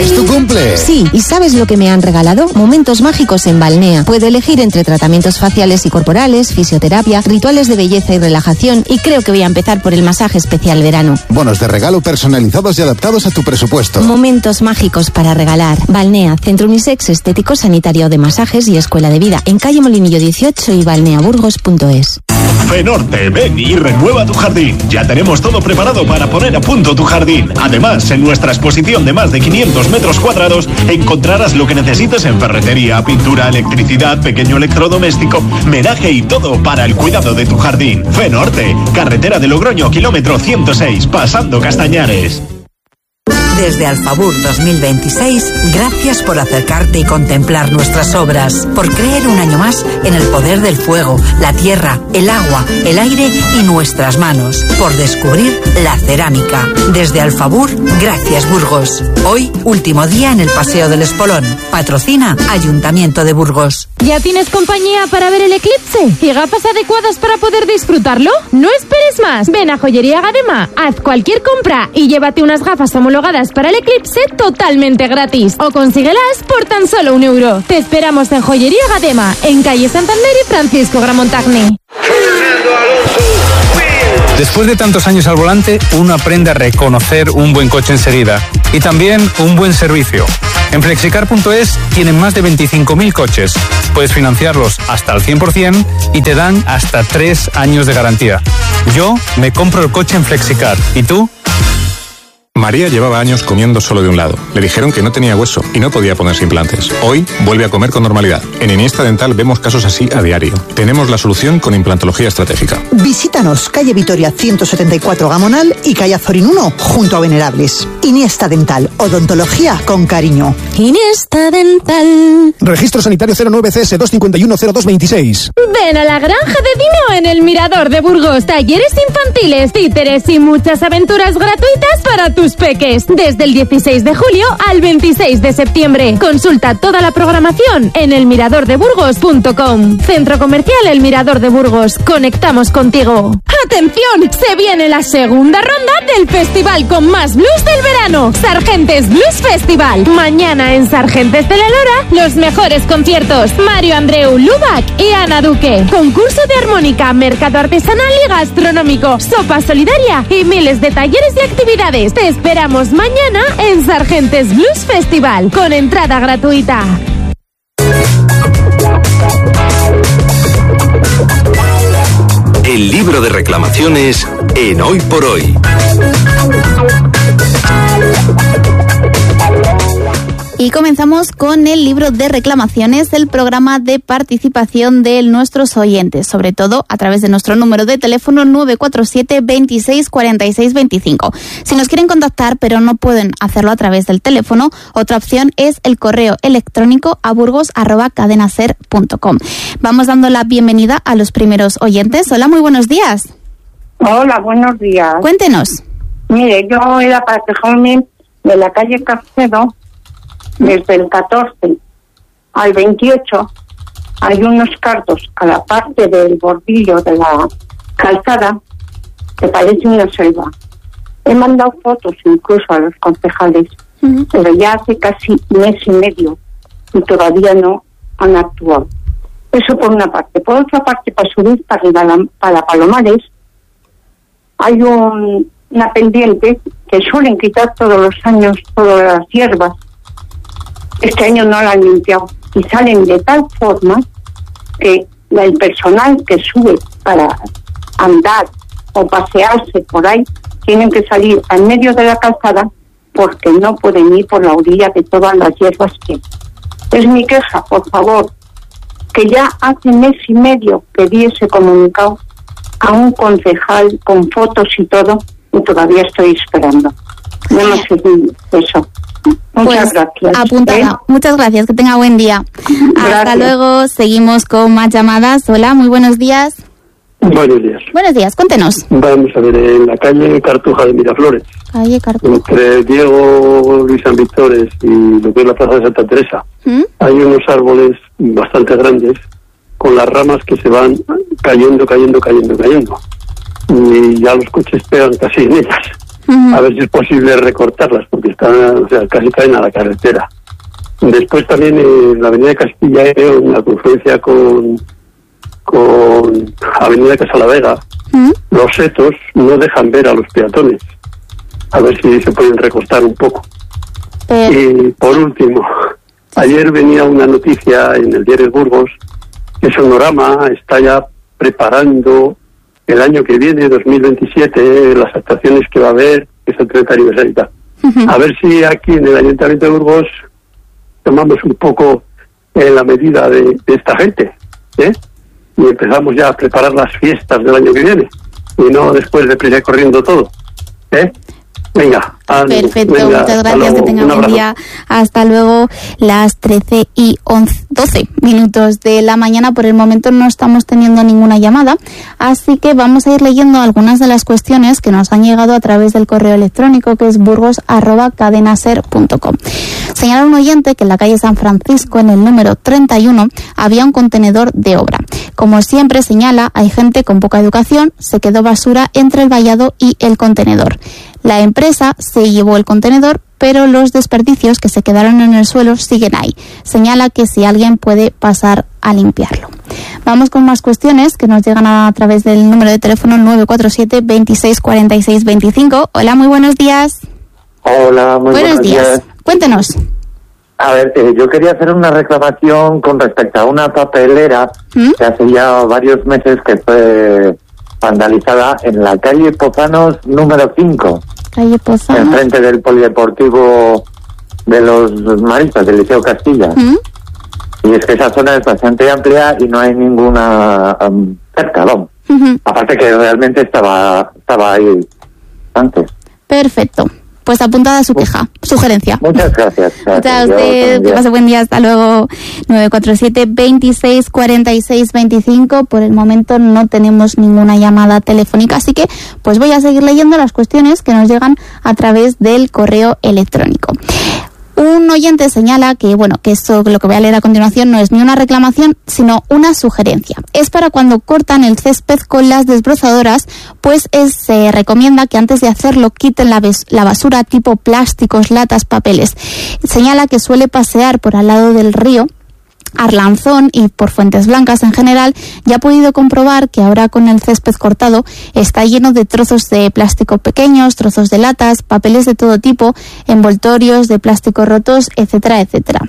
¡Es tu cumple! Sí, ¿y sabes lo que me han regalado? Momentos mágicos en Balnea. Puedo elegir entre tratamientos faciales y corporales, fisioterapia, rituales de belleza y relajación, y creo que voy a empezar por el masaje especial verano. Bonos de regalo personalizados y adaptados a tu presupuesto. Momentos mágicos para regalar. Balnea, Centro Unisex Estético Sanitario de Masajes y Escuela de Vida, en calle Molinillo 18 y balneaburgos.es. Fenorte, ven y renueva tu jardín. Ya tenemos todo preparado para poner a punto tu jardín. Además, en nuestra exposición de más de 500 metros cuadrados encontrarás lo que necesites en ferretería, pintura, electricidad, pequeño electrodoméstico, menaje y todo para el cuidado de tu jardín. Fenorte, carretera de Logroño, kilómetro 106, pasando Castañares. Desde Alfabur 2026, gracias por acercarte y contemplar nuestras obras, por creer un año más en el poder del fuego, la tierra, el agua, el aire y nuestras manos, por descubrir la cerámica. Desde Alfabur, gracias Burgos. Hoy, último día en el Paseo del Espolón. Patrocina Ayuntamiento de Burgos. ¿Ya tienes compañía para ver el eclipse? ¿Y gafas adecuadas para poder disfrutarlo? No esperes más. Ven a Joyería Gadema, haz cualquier compra y llévate unas gafas homologadas para el eclipse totalmente gratis. O consíguelas por tan solo €1. Te esperamos en Joyería Gadema, en calle Santander y Francisco Gramontagne. Después de tantos años al volante, uno aprende a reconocer un buen coche enseguida. Y también un buen servicio. En Flexicar.es tienen más de 25.000 coches. Puedes financiarlos hasta al 100% y te dan hasta 3 años de garantía. Yo me compro el coche en Flexicar. ¿Y tú? María llevaba años comiendo solo de un lado. Le dijeron que no tenía hueso y no podía ponerse implantes. Hoy vuelve a comer con normalidad. En Iniesta Dental vemos casos así a diario. Tenemos la solución con implantología estratégica. Visítanos, calle Vitoria 174 Gamonal y calle Azorín 1, junto a Venerables. Iniesta Dental, odontología con cariño. Iniesta Dental. Registro sanitario 09CS 2510226. Ven a la granja de Dino en el Mirador de Burgos. Talleres infantiles, títeres y muchas aventuras gratuitas para tus peques. Desde el 16 de julio al 26 de septiembre. Consulta toda la programación en elmiradordeburgos.com. Centro Comercial El Mirador de Burgos. Conectamos contigo. ¡Atención! Se viene la segunda ronda del festival con más blues del verano. Sargentes Blues Festival. Mañana en Sargentes de la Lora, los mejores conciertos. Mario Andreu, Lubac y Ana Duque. Concurso de armónica, mercado artesanal y gastronómico, sopa solidaria y miles de talleres y actividades. Te esperamos mañana en Sargentes Blues Festival, con entrada gratuita. El libro de reclamaciones en Hoy por Hoy. Y comenzamos con el libro de reclamaciones, el programa de participación de nuestros oyentes, sobre todo a través de nuestro número de teléfono 947 26 46 25. Si nos quieren contactar pero no pueden hacerlo a través del teléfono, otra opción es el correo electrónico a burgos@cadenaser.com. Vamos dando la bienvenida a los primeros oyentes. Hola, muy buenos días. Hola, buenos días. Cuéntenos. Mire, yo era para quejarme de la calle Carcedo. Desde el 14 al 28 hay unos cartos a la parte del bordillo de la calzada que parece una selva. He mandado fotos incluso a los concejales, pero ya hace casi mes y medio y todavía no han actuado. Eso por una parte. Por otra parte, para subir para Palomares hay una pendiente que suelen quitar todos los años todas las hierbas. Este año no la han limpiado y salen de tal forma que el personal que sube para andar o pasearse por ahí tienen que salir al medio de la calzada porque no pueden ir por la orilla de todas las hierbas que... Es mi queja, por favor, que ya hace mes y medio que di ese comunicado a un concejal con fotos y todo y todavía estoy esperando. No me sé eso. Muchas gracias. Apuntada. Muchas gracias, que tenga buen día. Gracias. Hasta luego, seguimos con más llamadas. Hola, muy buenos días. Buenos días. Buenos días, cuéntenos. Vamos a ver, en la calle Cartuja de Miraflores, Calle Cartuja. entre Diego Luis San Victores y lo que es la plaza de Santa Teresa, hay unos árboles bastante grandes con las ramas que se van cayendo. Y ya los coches pegan casi en ellas. a ver si es posible recortarlas, porque están, o sea, casi caen a la carretera. Después también en la avenida de Castilla, en la confluencia con avenida Casalavega, los setos no dejan ver a los peatones. A ver si se pueden recortar un poco. Y por último, ayer venía una noticia en el diario Burgos que Sonorama está ya preparando el año que viene, 2027, las actuaciones que va a haber, que es el 30 aniversario y tal. A ver si aquí en el Ayuntamiento de Burgos tomamos un poco la medida de esta gente, y empezamos ya a preparar las fiestas del año que viene, y no después de prisa corriendo todo. Venga. Perfecto, venga, muchas gracias, que tengan buen día. Hasta luego, las 13:12 de la mañana. Por el momento no estamos teniendo ninguna llamada, así que vamos a ir leyendo algunas de las cuestiones que nos han llegado a través del correo electrónico, que es burgos@cadenaser.com. Señala un oyente que en la calle San Francisco, en el número 31, había un contenedor de obra. Como siempre señala, hay gente con poca educación, se quedó basura entre el vallado y el contenedor. La empresa se llevó el contenedor, pero los desperdicios que se quedaron en el suelo siguen ahí. Señala que si alguien puede pasar a limpiarlo. Vamos con más cuestiones que nos llegan a través del número de teléfono 947 26 46 25. Hola, muy buenos días. Hola, muy buenos días. Cuéntenos. A ver, yo quería hacer una reclamación con respecto a una papelera que hace ya varios meses que fue vandalizada en la calle Pozanos número 5. Calle Pozanos. Enfrente del polideportivo de los Maristas, del Liceo Castilla. Y es que esa zona es bastante amplia y no hay ninguna cerca, vamos. Aparte que realmente estaba ahí antes. Perfecto. Pues apuntada su queja, sugerencia. Muchas gracias. A usted, que pase buen día, hasta luego. 947 26 46 25. Por el momento no tenemos ninguna llamada telefónica, así que pues voy a seguir leyendo las cuestiones que nos llegan a través del correo electrónico. Un oyente señala que, que esto, lo que voy a leer a continuación, no es ni una reclamación, sino una sugerencia. Es para cuando cortan el césped con las desbrozadoras, pues se recomienda que antes de hacerlo quiten la basura tipo plásticos, latas, papeles. Señala que suele pasear por al lado del río Arlanzón y por Fuentes Blancas en general, ya ha podido comprobar que ahora con el césped cortado está lleno de trozos de plástico pequeños, trozos de latas, papeles de todo tipo, envoltorios de plástico rotos, etcétera, etcétera.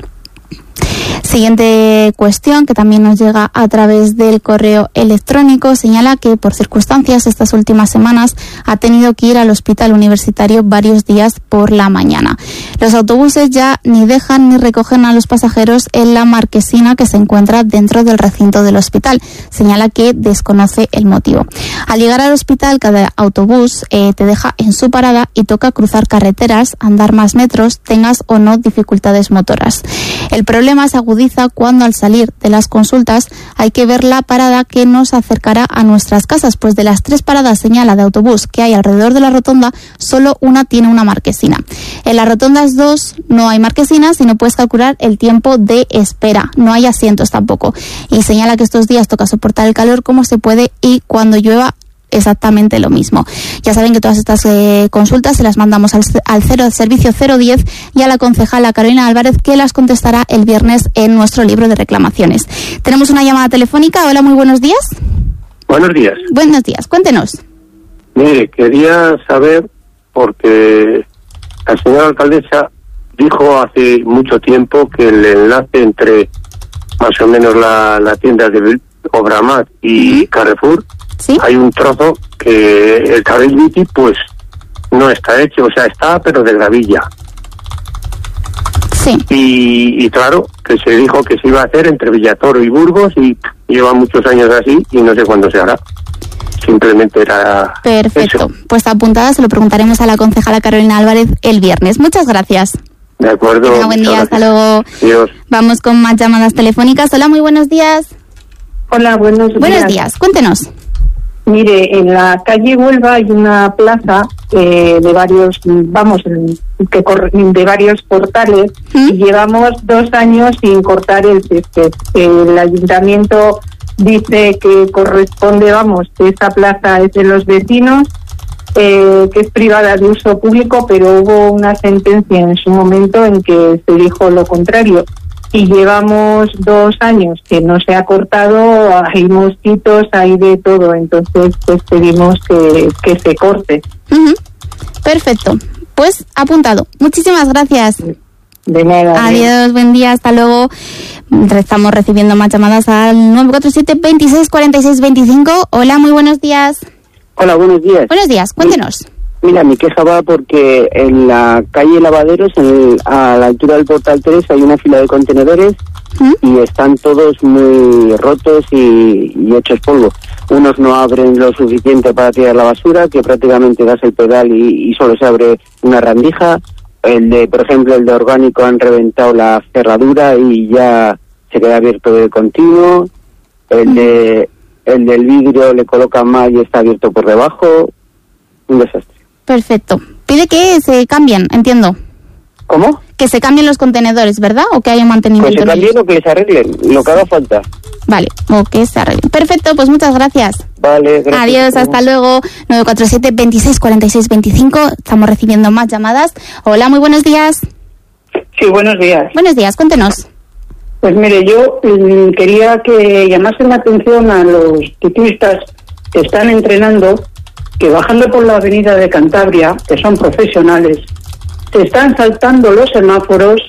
Siguiente cuestión que también nos llega a través del correo electrónico, señala que por circunstancias estas últimas semanas ha tenido que ir al hospital universitario varios días por la mañana. Los autobuses ya ni dejan ni recogen a los pasajeros en la marquesina que se encuentra dentro del recinto del hospital. Señala que desconoce el motivo. Al llegar al hospital, cada autobús te deja en su parada y toca cruzar carreteras, andar más metros, tengas o no dificultades motoras. El problema se agudiza cuando al salir de las consultas hay que ver la parada que nos acercará a nuestras casas, pues de las 3 paradas, señala, de autobús que hay alrededor de la rotonda, solo una tiene una marquesina. En las rotondas 2 no hay marquesinas y no puedes calcular el tiempo de espera. No hay asientos tampoco. Y señala que estos días toca soportar el calor como se puede y cuando llueva exactamente lo mismo. Ya saben que todas estas consultas se las mandamos al servicio 010 y a la concejala Carolina Álvarez, que las contestará el viernes en nuestro libro de reclamaciones. Tenemos una llamada telefónica. Hola, muy buenos días. Buenos días. Buenos días, cuéntenos. Mire, quería saber, porque la señora alcaldesa dijo hace mucho tiempo que el enlace entre más o menos la tienda de Obramat y Carrefour, ¿sí? Hay un trozo que el carril bici pues no está hecho, o sea, está pero de gravilla. Sí. Y claro, que se dijo que se iba a hacer entre Villatoro y Burgos y lleva muchos años así y no sé cuándo se hará. Simplemente era perfecto. Eso. Pues apuntada, se lo preguntaremos a la concejala Carolina Álvarez el viernes. Muchas gracias. De acuerdo. Buen día, hasta luego. Adiós. Vamos con más llamadas telefónicas. Hola, muy buenos días. Hola, buenos días. Buenos días, cuéntenos. Mire, en la calle Huelva hay una plaza de varios, de varios portales y llevamos 2 años sin cortar el césped. El ayuntamiento dice que corresponde, que esta plaza es de los vecinos que es privada de uso público, pero hubo una sentencia en su momento en que se dijo lo contrario. Y llevamos 2 años que no se ha cortado, hay mosquitos, hay de todo, entonces pues pedimos que se corte. Perfecto, pues apuntado. Muchísimas gracias. De nada. Adiós, buen día, hasta luego. Estamos recibiendo más llamadas al 947 26 46 25. Hola, muy buenos días. Hola, buenos días. Buenos días, cuéntenos. Mira, mi queja va porque en la calle Lavaderos, a la altura del Portal 3, hay una fila de contenedores y están todos muy rotos y hechos polvo. Unos no abren lo suficiente para tirar la basura, que prácticamente das el pedal y solo se abre una rendija. Por ejemplo, el de orgánico han reventado la cerradura y ya se queda abierto de continuo. El del vidrio le colocan mal y está abierto por debajo. Un desastre. Perfecto. Pide que se cambien, entiendo. ¿Cómo? Que se cambien los contenedores, ¿verdad? O que haya un mantenimiento. Que se cambien o que les arreglen, lo que haga falta. Vale, o que se arreglen. Perfecto, pues muchas gracias. Vale, gracias. Adiós, hasta luego. 947 26 46 25. Estamos recibiendo más llamadas. Hola, muy buenos días. Sí, buenos días. Buenos días, cuéntenos. Pues mire, yo quería que llamasen la atención a los ciclistas que están entrenando, que bajando por la avenida de Cantabria, que son profesionales, se están saltando los semáforos,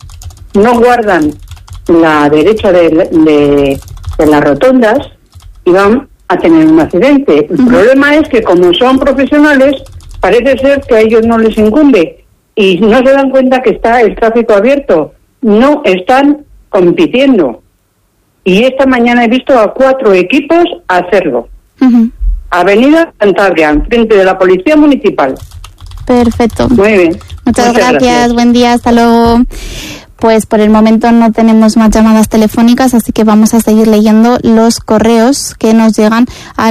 no guardan la derecha de las rotondas y van a tener un accidente. El problema es que como son profesionales, parece ser que a ellos no les incumbe y no se dan cuenta que está el tráfico abierto. No están compitiendo. Y esta mañana he visto a 4 equipos hacerlo. Avenida Cantabria, enfrente de la Policía Municipal. Perfecto. Muy bien. Muchas gracias. Buen día, hasta luego. Pues por el momento no tenemos más llamadas telefónicas, así que vamos a seguir leyendo los correos que nos llegan a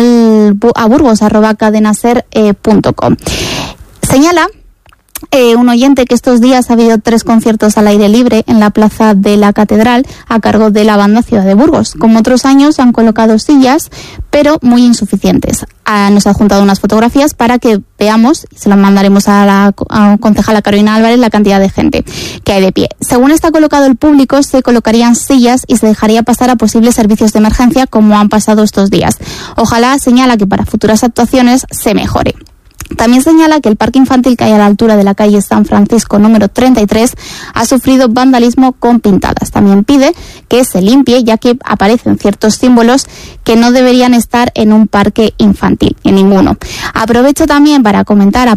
burgos@cadenaser.com. Señala un oyente que estos días ha habido 3 conciertos al aire libre en la plaza de la Catedral a cargo de la banda Ciudad de Burgos. Como otros años han colocado sillas, pero muy insuficientes. Nos ha adjuntado unas fotografías para que veamos, y se las mandaremos a la concejala Carolina Álvarez, la cantidad de gente que hay de pie. Según está colocado el público, se colocarían sillas y se dejaría pasar a posibles servicios de emergencia como han pasado estos días. Ojalá, señala, que para futuras actuaciones se mejore. También señala que el parque infantil que hay a la altura de la calle San Francisco número 33 ha sufrido vandalismo con pintadas. También pide que se limpie, ya que aparecen ciertos símbolos que no deberían estar en un parque infantil, en ninguno. Aprovecha también para comentar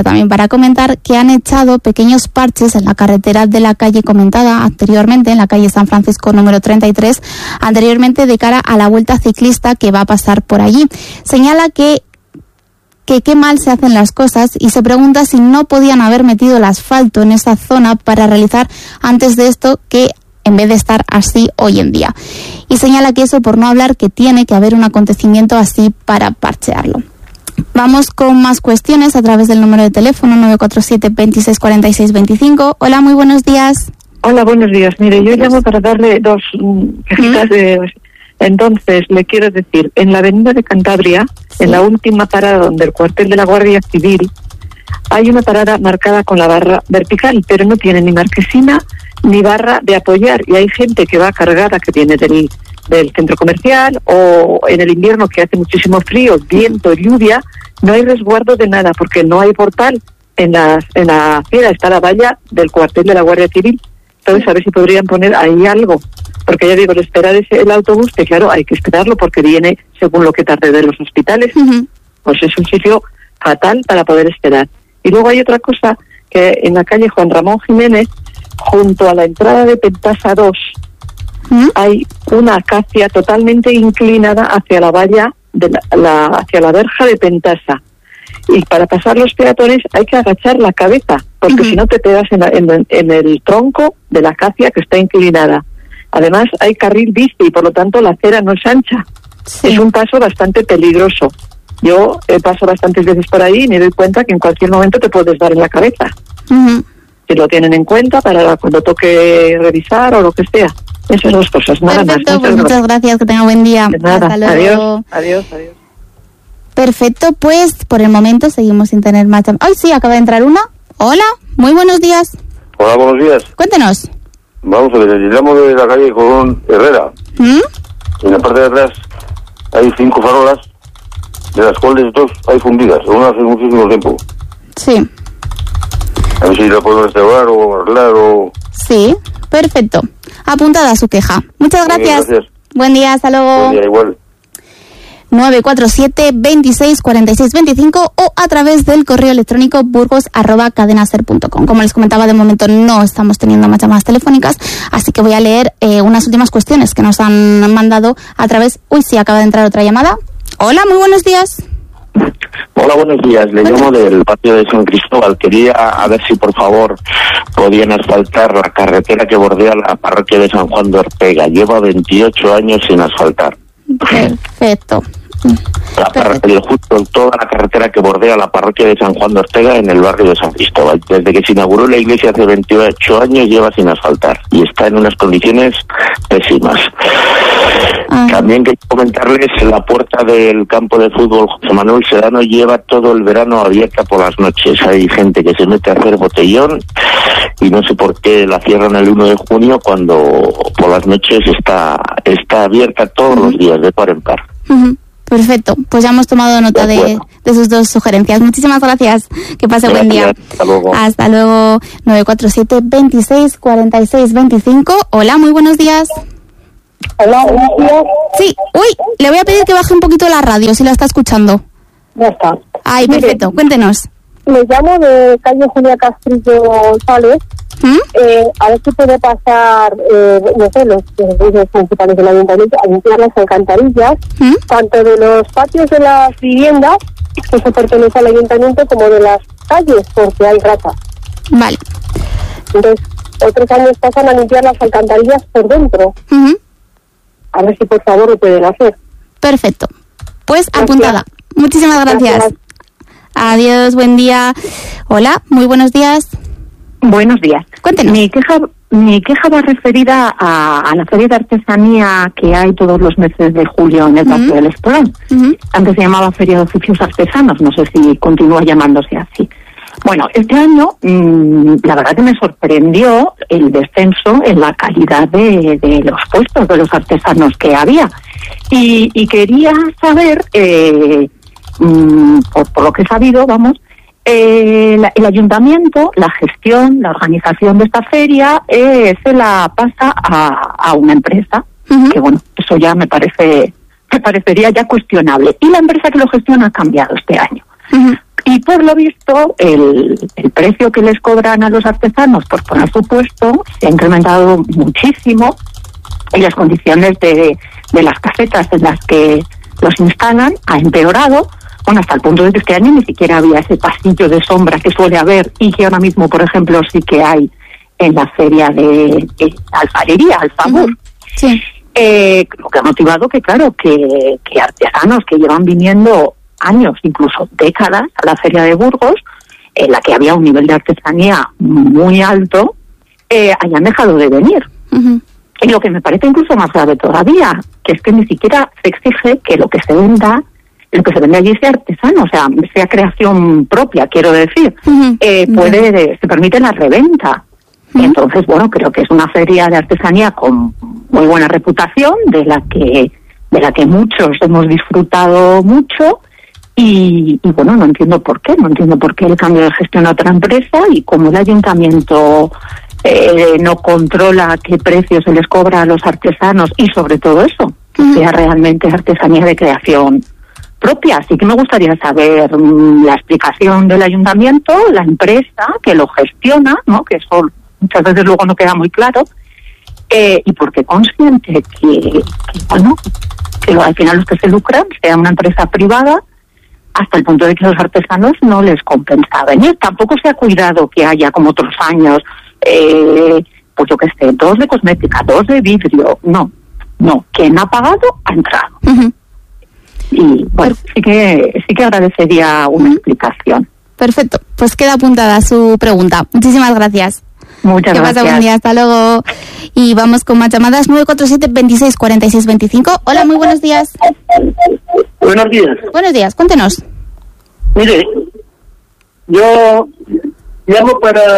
que han echado pequeños parches en la carretera de la calle comentada anteriormente, en la calle San Francisco número 33, anteriormente de cara a la vuelta ciclista que va a pasar por allí. Señala que qué mal se hacen las cosas y se pregunta si no podían haber metido el asfalto en esa zona para realizar antes de esto, que en vez de estar así hoy en día. Y señala que eso por no hablar que tiene que haber un acontecimiento así para parchearlo. Vamos con más cuestiones a través del número de teléfono 947 26 46 25. Hola, muy buenos días. Hola, buenos días. Mire, yo llamo para darle 2 quejitas de... Entonces, le quiero decir, en la avenida de Cantabria, en la última parada donde el cuartel de la Guardia Civil, hay una parada marcada con la barra vertical, pero no tiene ni marquesina ni barra de apoyar, y hay gente que va cargada, que viene del centro comercial, o en el invierno que hace muchísimo frío, viento, lluvia, no hay resguardo de nada, porque no hay portal. En la acera está la valla del cuartel de la Guardia Civil. Entonces, a ver si podrían poner ahí algo. Porque ya digo, el esperar el autobús, que claro, hay que esperarlo porque viene según lo que tarde de los hospitales. Pues es un sitio fatal para poder esperar. Y luego hay otra cosa, que en la calle Juan Ramón Jiménez, junto a la entrada de Pentasa 2, hay una acacia totalmente inclinada hacia la valla, hacia la verja de Pentasa. Y para pasar los peatones hay que agachar la cabeza, porque si no te pegas en el tronco de la acacia que está inclinada. Además, hay carril bici y por lo tanto la acera no es ancha. Sí. Es un paso bastante peligroso. Yo paso bastantes veces por ahí y me doy cuenta que en cualquier momento te puedes dar en la cabeza. Si lo tienen en cuenta para cuando toque revisar o lo que sea. Esas 2 cosas, nada más. Perfecto, pues muchas gracias, que tenga buen día. De nada. Hasta luego. Adiós. Perfecto, pues por el momento seguimos sin tener más llamadas. ¡Ay, sí! Acaba de entrar una. Hola, muy buenos días. Hola, buenos días. Cuéntenos. Vamos a ver, le llamo de la calle Colón Herrera. En la parte de atrás hay 5 farolas, de las cuales 2 hay fundidas, una hace muchísimo tiempo. Sí. A ver si la puedo restaurar o arreglar o... Sí, perfecto. Apuntada su queja. Muchas gracias. Gracias. Buen día, hasta luego. Buen día, igual. 947 26 46 25 o a través del correo electrónico burgos@cadenaser.com. Como les comentaba, de momento no estamos teniendo más llamadas telefónicas, así que voy a leer unas últimas cuestiones que nos han mandado a través... Uy, sí, acaba de entrar otra llamada. Hola, muy buenos días. Hola, buenos días. Le llamo del patio de San Cristóbal. Quería a ver si por favor podían asfaltar la carretera que bordea la parroquia de San Juan de Ortega. Lleva 28 años sin asfaltar. Perfecto. Justo toda la carretera que bordea la parroquia de San Juan de Ortega en el barrio de San Cristóbal. Desde que se inauguró la iglesia hace 28 años lleva sin asfaltar y está en unas condiciones pésimas. También quería comentarles, la puerta del campo de fútbol José Manuel Sedano lleva todo el verano abierta por las noches. Hay gente que se mete a hacer botellón y no sé por qué la cierran el 1 de junio cuando por las noches está abierta todos los días, de par en par. Perfecto, pues ya hemos tomado nota de sus 2 sugerencias. Muchísimas gracias, que pase buen día. Hasta luego. Hasta luego. 947 26 46 25. Hola, muy buenos días. Hola, buenos días. Sí, uy, le voy a pedir que baje un poquito la radio, si la está escuchando. Ya está. Ay, perfecto, cuéntenos. Me llamo de calle Julia Castrillo González. A ver si puede pasar, no sé, los servicios principales del ayuntamiento a limpiar las alcantarillas, tanto de los patios de las viviendas, que se pertenece al ayuntamiento, como de las calles, porque hay ratas. Vale. Entonces, otros años pasan a limpiar las alcantarillas por dentro. A ver si por favor lo pueden hacer. Perfecto. Pues apuntada. Muchísimas gracias. Adiós, buen día. Hola, muy buenos días. Buenos días. Cuéntenos. Mi queja va referida a la feria de artesanía que hay todos los meses de julio en el Parque del Estorón. Antes se llamaba Feria de Oficios Artesanos, no sé si continúa llamándose así. Bueno, este año la verdad que me sorprendió el descenso en la calidad de los puestos de los artesanos que había. Y quería saber, por lo que he sabido, vamos, el ayuntamiento, la gestión, la organización de esta feria se la pasa a una empresa, que bueno, eso ya me parecería ya cuestionable. Y la empresa que lo gestiona ha cambiado este año. Y por lo visto, el precio que les cobran a los artesanos por poner su puesto se ha incrementado muchísimo y las condiciones de las casetas en las que los instalan ha empeorado. Bueno, hasta el punto de que este año ni siquiera había ese pasillo de sombra que suele haber y que ahora mismo, por ejemplo, sí que hay en la feria de alfarería, Alfabur. Sí. Lo que ha motivado que, claro, que artesanos que llevan viniendo años, incluso décadas, a la feria de Burgos, en la que había un nivel de artesanía muy alto, hayan dejado de venir. Y lo que me parece incluso más grave todavía, que es que ni siquiera se exige que lo que se venda allí sea artesano, o sea, sea creación propia, quiero decir. Se permite la reventa. Entonces, bueno, creo que es una feria de artesanía con muy buena reputación, de la que muchos hemos disfrutado mucho. Y bueno, no entiendo por qué el cambio de gestión a otra empresa y cómo el ayuntamiento no controla qué precio se les cobra a los artesanos y sobre todo eso, que sea realmente artesanía de creación propia. Así que me gustaría saber la explicación del ayuntamiento, la empresa que lo gestiona, ¿no? Que eso muchas veces luego no queda muy claro, y por qué consiente que al final los que se lucran sea una empresa privada, hasta el punto de que los artesanos no les compensa venir. Tampoco se ha cuidado que haya, como otros años, pues yo que sé, 2 de cosmética, 2 de vidrio. No, quien ha pagado ha entrado. Y bueno, sí que agradecería una explicación. Perfecto, pues queda apuntada su pregunta. Muchísimas gracias. Muchas gracias. Que pasa buen día, hasta luego. Y vamos con más llamadas, 947 26 46 25. Hola, muy buenos días. Buenos días. Buenos días, cuéntenos. Mire, yo llamo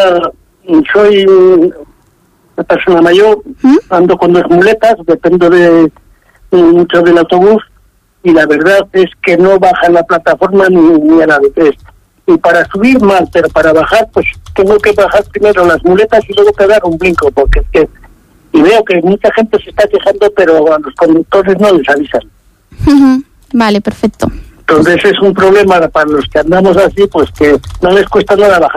soy una persona mayor, ando con 2 muletas, dependo mucho del autobús, y la verdad es que no baja la plataforma ni a la de 3. Y para subir mal, pero para bajar, pues tengo que bajar primero las muletas y luego pegar un brinco, porque es que... Y veo que mucha gente se está quejando, pero a los conductores no les avisan. Vale, perfecto. Entonces es un problema para los que andamos así, pues que no les cuesta nada bajar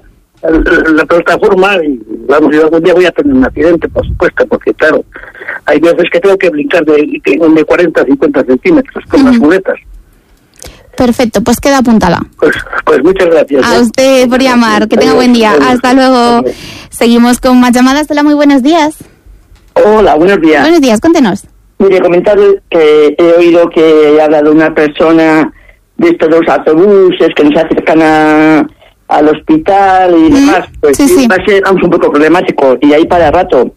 la plataforma, y vamos, yo algún día voy a tener un accidente, por supuesto, porque claro, hay veces que tengo que brincar de 40 a 50 centímetros con las muletas. Perfecto, pues queda apuntada. Pues muchas gracias. A usted por llamar, que tenga buen día. Hasta luego. Seguimos con más llamadas. Hola, muy buenos días. Hola, buenos días. Buenos días, cuéntenos. Mire, comentarle que he oído que habla de una persona de estos 2 autobuses que nos acercan al hospital y demás. Pues sí. Va a ser un poco problemático y ahí para rato.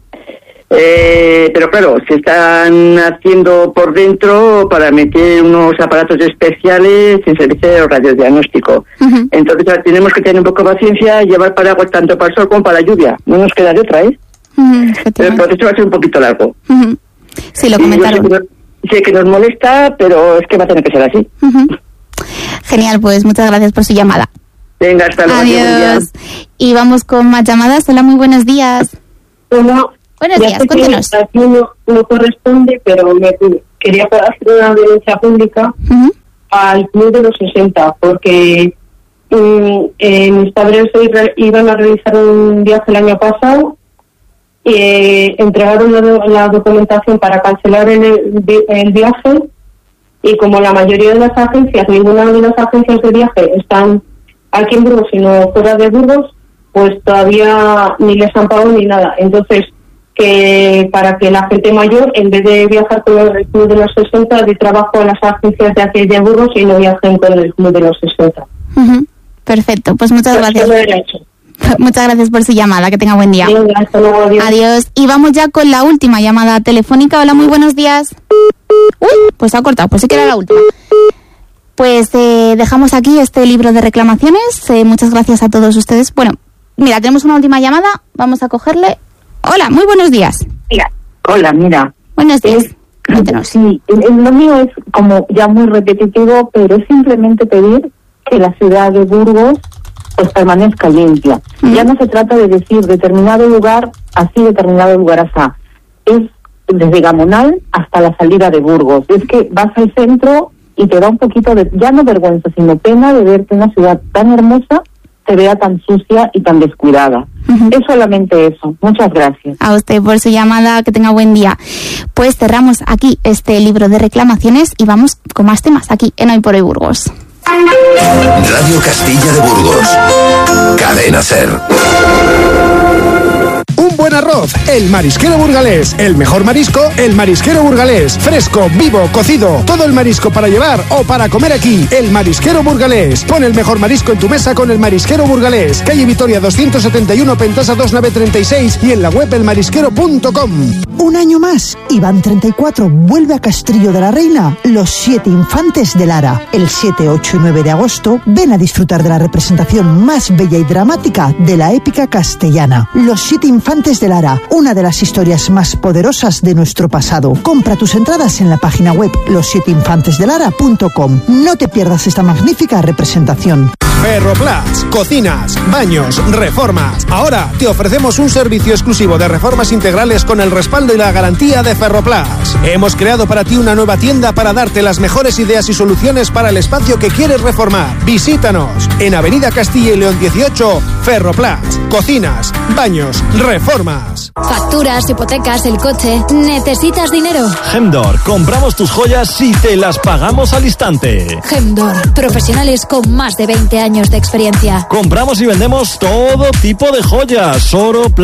Pero claro, se están haciendo por dentro para meter unos aparatos especiales en servicio de radiodiagnóstico. Entonces tenemos que tener un poco de paciencia y llevar paraguas tanto para el sol como para la lluvia. No nos queda de otra, ¿eh? Pero el proceso va a ser un poquito largo. Sí, lo comentaron. Sé que nos molesta, pero es que va a tener que ser así. Genial, pues muchas gracias por su llamada. Venga, hasta luego. Adiós. Y vamos con más llamadas. Hola, muy buenos días. Hola. Buenos días, cuéntenos. Aquí no corresponde, pero me quería hacer una denuncia pública al Club de los 60, porque mis padres iban a realizar un viaje el año pasado y entregaron la documentación para cancelar el viaje, y como la mayoría de las agencias, ninguna de las agencias de viaje están aquí en Burgos, sino fuera de Burgos, pues todavía ni les han pagado ni nada. Entonces, que para que la gente mayor, en vez de viajar con el Club de los 60, de trabajo a las agencias de aquí de Burgos y no viajen con el Club de los 60. Perfecto, pues muchas gracias. Muchas gracias por su llamada, que tenga buen día. Hasta luego, adiós. Y vamos ya con la última llamada telefónica. Hola, muy buenos días. Uy, pues se ha cortado, pues sí que era la última. Pues dejamos aquí este libro de reclamaciones. Muchas gracias a todos ustedes. Bueno, mira, tenemos una última llamada, vamos a cogerle. Hola, muy buenos días. Hola, mira. Buenos días. Cuéntenos. Sí, lo mío es como ya muy repetitivo, pero es simplemente pedir que la ciudad de Burgos pues permanezca limpia. Ya no se trata de decir determinado lugar así, determinado lugar así. Es desde Gamonal hasta la salida de Burgos. Es que vas al centro y te da un poquito de, ya no vergüenza, sino pena de ver que una ciudad tan hermosa se vea tan sucia y tan descuidada. Es solamente eso. Muchas gracias. A usted por su llamada, que tenga buen día. Pues cerramos aquí este libro de reclamaciones y vamos con más temas aquí en Hoy por Hoy Burgos. Radio Castilla de Burgos. Cadena SER. Un buen arroz, el marisquero burgalés. El mejor marisco, el marisquero burgalés. Fresco, vivo, cocido. Todo el marisco para llevar o para comer aquí. El marisquero burgalés. Pon el mejor marisco en tu mesa con el marisquero burgalés. Calle Vitoria 271, Pentasa 2936 y en la web elmarisquero.com. Un año más, Iván 34 vuelve a Castillo de la Reina, Los 7 Infantes de Lara. El 7, 8 y 9 de agosto, ven a disfrutar de la representación más bella y dramática de la épica castellana. Los 7 Infantes de Lara, una de las historias más poderosas de nuestro pasado. Compra tus entradas en la página web los7infantesdelara.com. No te pierdas esta magnífica representación. Ferroplas, cocinas, baños, reformas. Ahora te ofrecemos un servicio exclusivo de reformas integrales con el respaldo y la garantía de Ferroplas. Hemos creado para ti una nueva tienda para darte las mejores ideas y soluciones para el espacio que quieres reformar. Visítanos en Avenida Castilla y León 18, Ferroplas, cocinas, baños, reformas. Facturas, hipotecas, el coche. ¿Necesitas dinero? Gemdor, compramos tus joyas y te las pagamos al instante. Gemdor, profesionales con más de 20 años de experiencia. Compramos y vendemos todo tipo de joyas, oro,